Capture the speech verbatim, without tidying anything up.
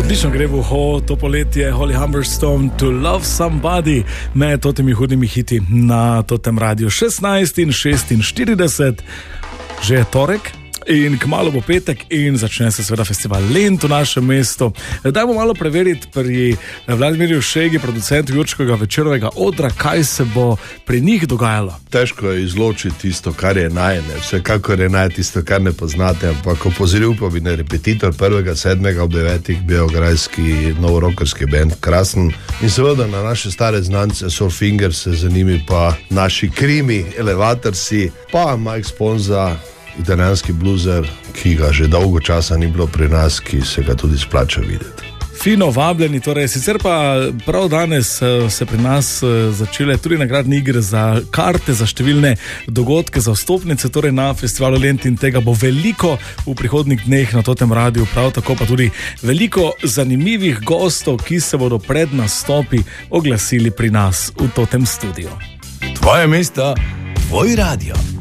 Odlično gre v uho to poletje Holly Humberstone To Love Somebody med totimi hudimi hiti na totem radiju. šestnajst in šestinštirideset, že je torek in kmalu bo petek in začne se seveda festival Lent v našem mestu. Dajmo malo preveriti pri Vladimirju Šegi, producentu Jurčkovega večerovega odra, kaj se bo pri njih dogajalo. Težko je izločiti tisto, kar je najne, vsekakor je naj tisto, kar ne poznate, ampak opozoril pa bi na repetitor prvega sedmega ob devetih beograjski novorokerski band Krasen in seveda na naše stare znance Soul Fingers, za njimi pa naši krimi, Elevatorsi, pa Mike Sponza, italijanski bluzer, ki ga že dolgo časa ni bilo pri nas, ki se ga tudi splača videti. Fino vabljeni, torej sicer pa prav danes se pri nas začele tudi nagradne igre za karte, za številne dogodke, za vstopnice, torej na festivalu Lent, in tega bo veliko v prihodnjih dneh na totem radiju, prav tako pa tudi veliko zanimivih gostov, ki se bodo pred nastopi oglasili pri nas v totem studiu. Tvoje mesto, tvoj radio.